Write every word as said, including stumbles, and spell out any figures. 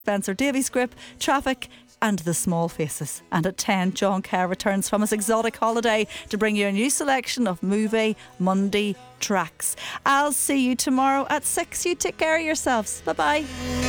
Spencer Davies Grip, Traffic and The Small Faces. And at ten, John Kerr returns from his exotic holiday to bring you a new selection of Movie Monday tracks. I'll see you tomorrow at six. You take care of yourselves. Bye bye.